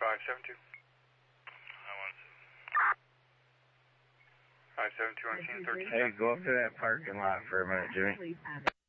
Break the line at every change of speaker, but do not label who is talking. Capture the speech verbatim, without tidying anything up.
five seven two. five seven two on scene thirteen.
Hey, go up to that parking lot for a minute, Jimmy.